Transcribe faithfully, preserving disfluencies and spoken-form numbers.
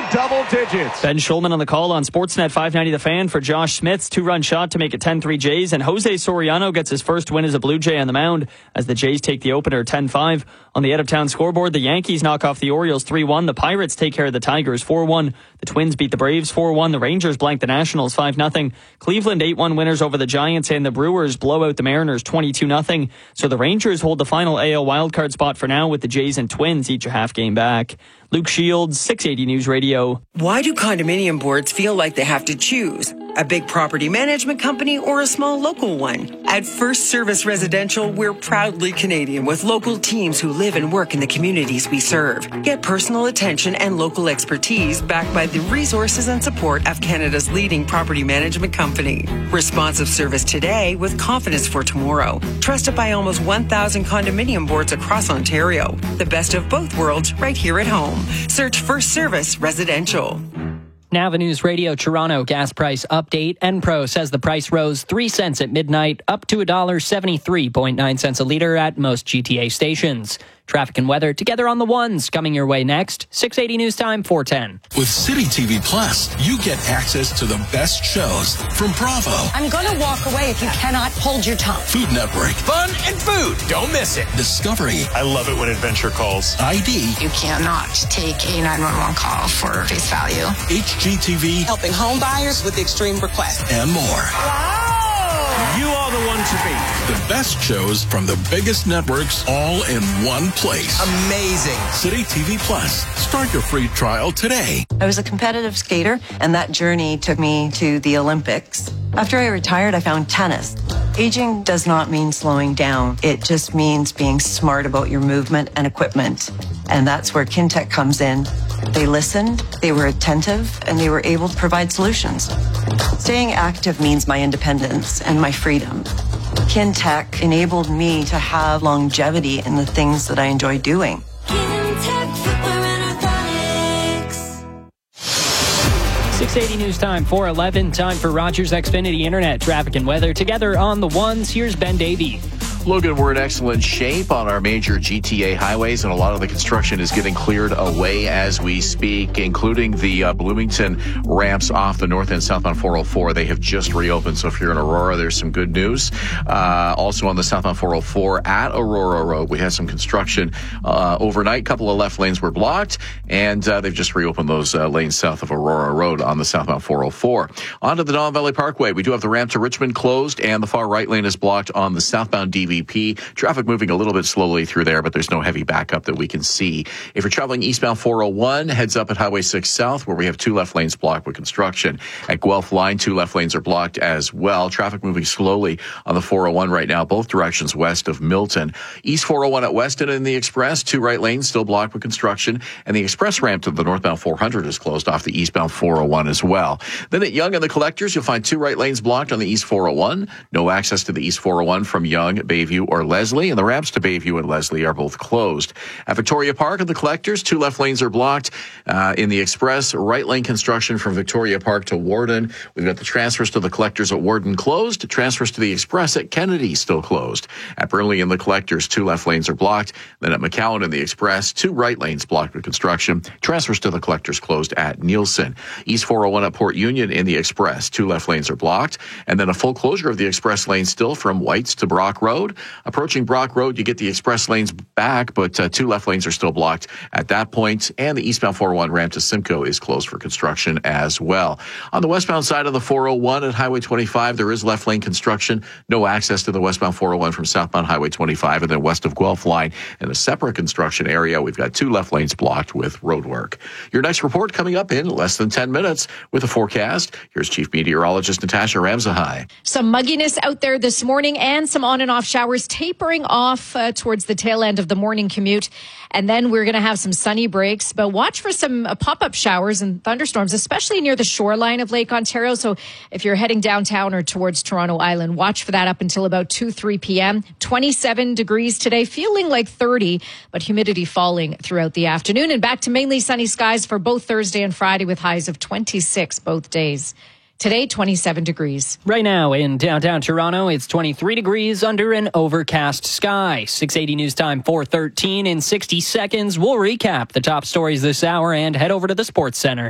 to double digits. Ben Schulman on the call on Sportsnet five ninety The Fan for Josh Smith's two-run shot to make it ten three Jays, and Jose Soriano gets his first win as a Blue Jay on the mound as the Jays take the opener ten five. On the out-of-town scoreboard, the Yankees knock off the Orioles three one. The Pirates take care of the Tigers four one. The Twins beat the Braves four one. The Rangers blank the Nationals five nothing. Cleveland eight one winners over the Giants, and the Brewers blow out the Mariners twenty-two nothing. So the Rangers hold the final A L wildcard spot for now, with the Jays and Twins each a half game back. Luke Shields, six eighty News Radio. Why do condominium boards feel like they have to choose? A big property management company or a small local one? At First Service Residential, we're proudly Canadian with local teams who live and work in the communities we serve. Get personal attention and local expertise backed by the resources and support of Canada's leading property management company. Responsive service today with confidence for tomorrow. Trusted by almost one thousand condominium boards across Ontario. The best of both worlds right here at home. Search First Service Residential. Nava News Radio Toronto gas price update. Enpro says the price rose three cents at midnight, up to one dollar seventy-three point nine cents a litre at most G T A stations. Traffic and weather together on the ones coming your way next. six eighty News Time, four ten. With City T V Plus, you get access to the best shows from Bravo. I'm going to walk away if you cannot hold your tongue. Food Network. Fun and food. Don't miss it. Discovery. I love it when adventure calls. I D. You cannot take a nine one one call for face value. H G T V. Helping home buyers with extreme requests. And more. Wow. You are the one to beat. The best shows from the biggest networks all in one place. Amazing. City T V Plus. Start your free trial today. I was a competitive skater, and that journey took me to the Olympics. After I retired, I found tennis. Aging does not mean slowing down. It just means being smart about your movement and equipment. And that's where Kintec comes in. They listened, they were attentive, and they were able to provide solutions. Staying active means my independence and my freedom. Kintec enabled me to have longevity in the things that I enjoy doing. six eighty News Time, four eleven. Time for Rogers Xfinity Internet traffic and weather together on the ones. Here's Ben Davey. Logan, we're in excellent shape on our major G T A highways, and a lot of the construction is getting cleared away as we speak, including the uh, Bloomington ramps off the north and southbound four oh four. They have just reopened, so if you're in Aurora, there's some good news. Uh, also on the southbound four oh four at Aurora Road, we had some construction uh, overnight. A couple of left lanes were blocked, and uh, they've just reopened those uh, lanes south of Aurora Road on the southbound four oh four. Onto the Don Valley Parkway, we do have the ramp to Richmond closed, and the far right lane is blocked on the southbound D V P. Traffic moving a little bit slowly through there, but there's no heavy backup that we can see. If you're traveling eastbound four oh one, heads up at Highway six South, where we have two left lanes blocked with construction. At Guelph Line, two left lanes are blocked as well. Traffic moving slowly on the four oh one right now, both directions west of Milton. East four oh one at Weston and the Express, two right lanes still blocked with construction, and the express ramp to the northbound four hundred is closed off the eastbound four oh one as well. Then at Yonge and the Collectors, you'll find two right lanes blocked on the east four oh one. No access to the east four oh one from Yonge, Bayview, or Leslie, and the ramps to Bayview and Leslie are both closed. At Victoria Park and the Collectors, two left lanes are blocked. Uh, in the Express, right lane construction from Victoria Park to Warden. We've got the transfers to the Collectors at Warden closed. Transfers to the Express at Kennedy still closed. At Burnley and the Collectors, two left lanes are blocked. Then at McCowan and the Express, two right lanes blocked with construction. Transfers to the Collectors closed at Nielsen. East four oh one at Port Union in the Express, two left lanes are blocked. And then a full closure of the Express lane still from Whites to Brock Road. Approaching Brock Road, you get the express lanes back, but uh, two left lanes are still blocked at that point. And the eastbound four oh one ramp to Simcoe is closed for construction as well. On the westbound side of the four oh one at Highway twenty-five, there is left lane construction. No access to the westbound four oh one from southbound Highway twenty-five. And then west of Guelph Line in a separate construction area, we've got two left lanes blocked with road work. Your next report coming up in less than ten minutes with a forecast. Here's Chief Meteorologist Natasha Ramzahai. Some mugginess out there this morning and some on and off showers tapering off uh, towards the tail end of the morning commute. And then we're going to have some sunny breaks, but watch for some uh, pop-up showers and thunderstorms, especially near the shoreline of Lake Ontario. So if you're heading downtown or towards Toronto Island, watch for that up until about two, three p.m. twenty-seven degrees today, feeling like thirty, but humidity falling throughout the afternoon. And back to mainly sunny skies for both Thursday and Friday with highs of twenty-six both days. Today, twenty-seven degrees. Right now in downtown Toronto, it's twenty-three degrees under an overcast sky. six eighty News Time, four thirteen. In sixty seconds, we'll recap the top stories this hour and head over to the Sports Center.